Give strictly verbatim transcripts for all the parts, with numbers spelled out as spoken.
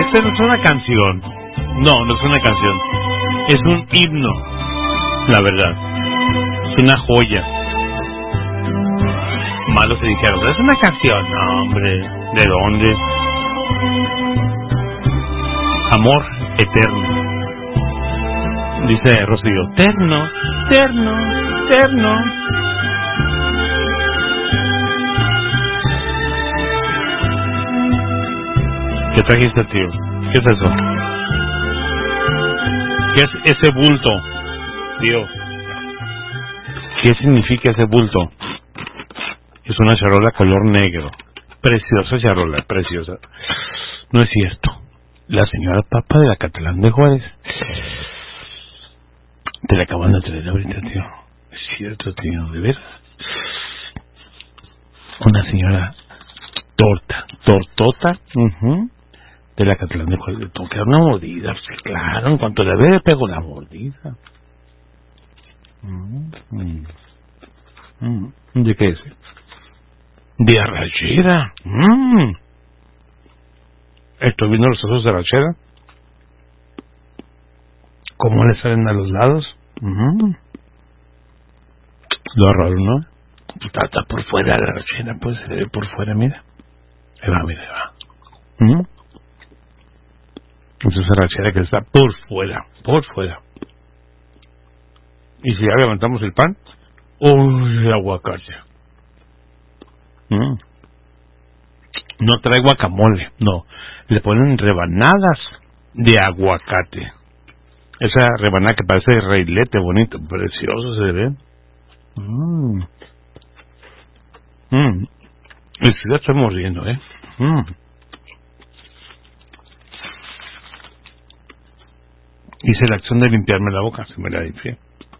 Esta no es una canción. No, no es una canción. Es un himno. La verdad. Es una joya. Malos se dijeron, es una canción. No, hombre. ¿De dónde? Amor eterno. Dice Rocío, terno, terno, terno. ¿Qué trajiste, tío? ¿Qué es eso? ¿Qué es ese bulto, tío? ¿Qué significa ese bulto? Es una charola color negro. Preciosa charola, preciosa. No es cierto. La señora Papa de la Catalán de Juárez. Te la acaban de traer ahorita, tío. Es cierto, tío, de veras. Una señora torta, tortota, uh-huh, de la Catalán de Juárez. Le tengo que dar una mordida, pues, claro, en cuanto la ve, le pego una mordida. Mm-hmm. Mm-hmm. ¿De qué es? De arrachera. Mm. Estoy viendo los ojos de arrachera. ¿Cómo le salen a los lados? Mm. Lo raro, ¿no? Está, está por fuera la arrachera, pues se ve por fuera, mira. Ahí va, mira, ahí va. Mm. Esa es arrachera que está por fuera, por fuera. Y si ya levantamos el pan, ¡uy, aguacate! Mm. No trae guacamole, no. Le ponen rebanadas de aguacate. Esa rebanada que parece reilete bonito, precioso se ve. Mmm. Mmm. Y si la estoy mordiendo, ¿eh? Mmm. Hice la acción de limpiarme la boca, se me la limpié.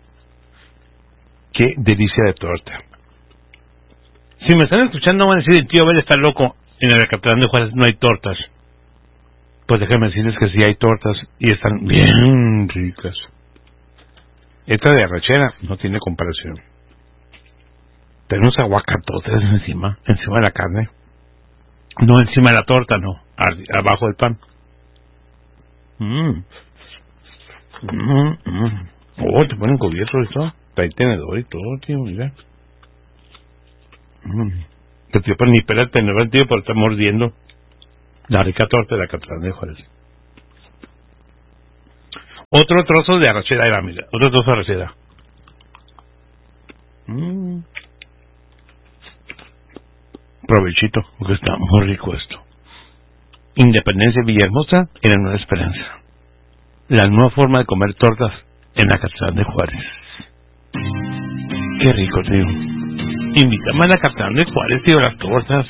Qué delicia de torta. Si me están escuchando van a decir, el tío Abel está loco. En el Catalán de Juárez no hay tortas. Pues déjenme decirles que sí hay tortas y están bien ricas. Esta de arrachera no tiene comparación. Tenemos aguacatotes encima, encima de la carne. No encima de la torta, no. Abajo del pan. Mmm. Mmm, mmm. Oh, te ponen cubierto y todo. Trae tenedor y todo, tío, mira. Mmm. Te tío, pero ni pela el tenedor, tío, pero está mordiendo la rica torta de la Catalán de Juárez. Otro trozo de arrachera, ahí va, mira. Otro trozo de arrachera. Mmm. Provechito, porque está muy rico esto. Independencia Villahermosa y la Nueva Esperanza. La nueva forma de comer tortas en la Catalán de Juárez. Qué rico, tío. Invítame a la Catalán de Juárez, tío, las tortas.